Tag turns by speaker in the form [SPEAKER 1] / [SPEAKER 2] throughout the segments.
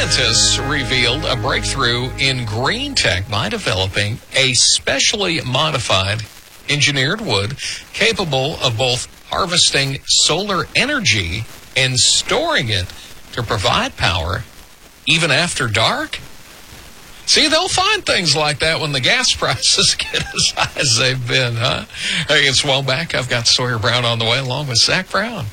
[SPEAKER 1] Scientists revealed a breakthrough in green tech by developing a specially modified engineered wood capable of both harvesting solar energy and storing it to provide power even after dark. See, they'll find things like that when the gas prices get as high as they've been, huh? Hey, it's Womack. I've got Sawyer Brown on the way along with Zach Brown.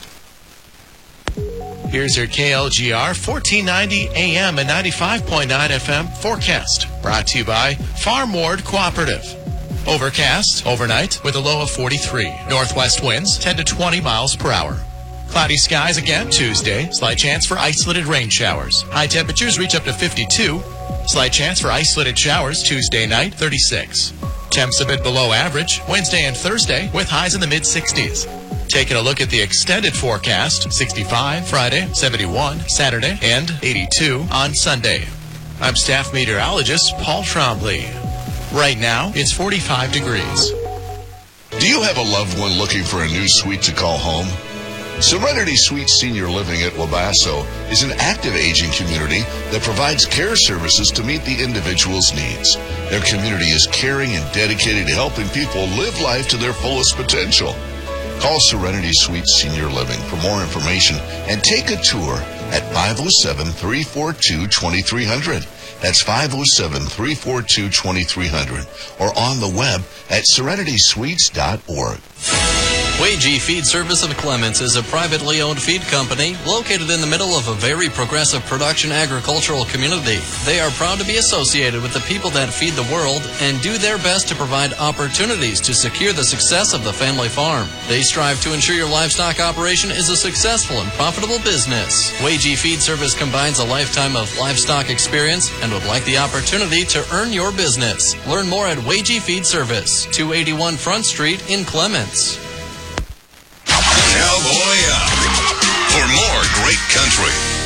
[SPEAKER 2] Here's your KLGR 1490 AM and 95.9 FM forecast. Brought to you by Farm Ward Cooperative. Overcast overnight with a low of 43. Northwest winds 10 to 20 miles per hour. Cloudy skies again Tuesday. Slight chance for isolated rain showers. High temperatures reach up to 52. Slight chance for isolated showers Tuesday night, 36. Temps a bit below average Wednesday and Thursday with highs in the mid-60s. Taking a look at the extended forecast, 65 Friday, 71 Saturday, and 82 on Sunday. I'm staff meteorologist Paul Trombley. Right now, it's 45 degrees.
[SPEAKER 3] Do you have a loved one looking for a new suite to call home? Serenity Suites Senior Living at Wabasso is an active aging community that provides care services to meet the individual's needs. Their community is caring and dedicated to helping people live life to their fullest potential. Call Serenity Suites Senior Living for more information and take a tour at 507-342-2300. That's 507-342-2300 or on the web at serenitysweets.org.
[SPEAKER 4] Wagee Feed Service of Clements is a privately owned feed company located in the middle of a very progressive production agricultural community. They are proud to be associated with the people that feed the world and do their best to provide opportunities to secure the success of the family farm. They strive to ensure your livestock operation is a successful and profitable business. Wagee Feed Service combines a lifetime of livestock experience and would like the opportunity to earn your business. Learn more at Wagee Feed Service, 281 Front Street in Clements.
[SPEAKER 5] Cowboy up for more great country.